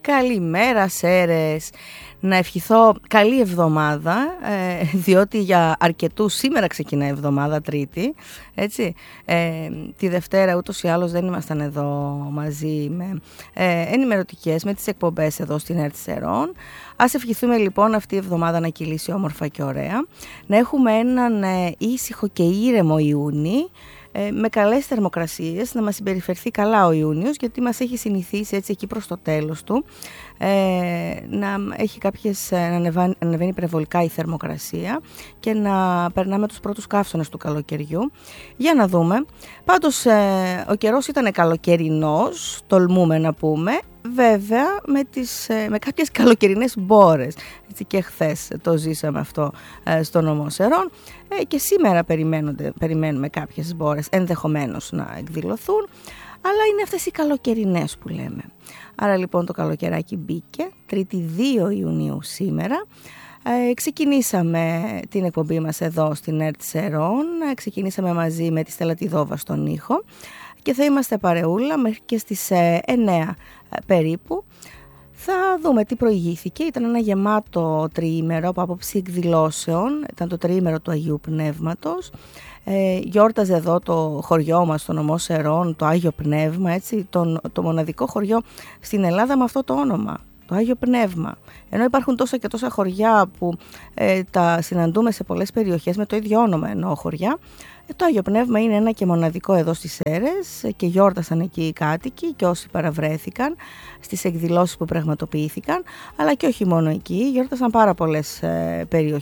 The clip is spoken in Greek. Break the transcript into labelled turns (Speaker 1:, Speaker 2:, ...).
Speaker 1: Καλημέρα Σέρες. Να ευχηθώ καλή εβδομάδα, διότι για αρκετούς σήμερα ξεκινάει η εβδομάδα, Τρίτη, έτσι. Τη Δευτέρα ούτως ή άλλως δεν ήμασταν εδώ μαζί με ενημερωτικές, με τις εκπομπές εδώ στην ΕΡΤ Σερών. Ας ευχηθούμε λοιπόν αυτή η εβδομάδα να κυλήσει όμορφα και ωραία, να έχουμε έναν ήσυχο και ήρεμο Ιούνι, με καλές θερμοκρασίες, να μας συμπεριφερθεί καλά ο Ιούνιος, γιατί μας έχει συνηθίσει έτσι εκεί προς το τέλος του να έχει να ανεβαίνει υπερβολικά η θερμοκρασία και να περνάμε τους πρώτους καύσωνες του καλοκαιριού. Για να δούμε. Πάντως ο καιρός ήταν καλοκαιρινός, τολμούμε να πούμε, βέβαια με κάποιες καλοκαιρινές μπόρες. Έτσι και χθες το ζήσαμε αυτό στο νομό Σερών και σήμερα περιμένουμε κάποιες μπόρες ενδεχομένως να εκδηλωθούν, αλλά είναι αυτές οι καλοκαιρινές που λέμε. Άρα λοιπόν το καλοκαιράκι μπήκε, Τρίτη 2 Ιουνίου σήμερα. Ξεκινήσαμε την εκπομπή μας εδώ στην ΕΡΤ Σερών, ξεκινήσαμε μαζί με τη Στέλλα Τιδόβα στον ήχο και θα είμαστε παρεούλα μέχρι και στις 9 περίπου. Θα δούμε τι προηγήθηκε. Ήταν ένα γεμάτο τριήμερο από άποψη εκδηλώσεων. Ήταν το τριήμερο του Αγίου Πνεύματος. Γιόρταζε εδώ το χωριό μας, το νομό Σερών, το Άγιο Πνεύμα, έτσι, το μοναδικό χωριό στην Ελλάδα με αυτό το όνομα, το Άγιο Πνεύμα. Ενώ υπάρχουν τόσα και τόσα χωριά που τα συναντούμε σε πολλές περιοχές με το ίδιο όνομα, εννοώ χωριά, το Άγιο Πνεύμα είναι ένα και μοναδικό εδώ στις Σέρρες και γιόρτασαν εκεί οι κάτοικοι και όσοι παραβρέθηκαν στις εκδηλώσεις που πραγματοποιήθηκαν, αλλά και όχι μόνο εκεί, γιόρτασαν πάρα πολλές περιοχές.